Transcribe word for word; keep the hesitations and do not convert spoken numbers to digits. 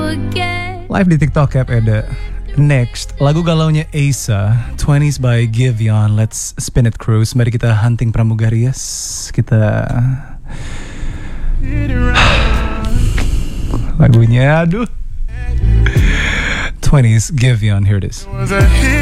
Live di TikTok Cap ada. Next, lagu galaunya Asa, twenties by Giveon. Let's spin it, cruise. Mari kita hunting pramugari, yes. Kita lagunya, aduh. twenties Giveon, here it is.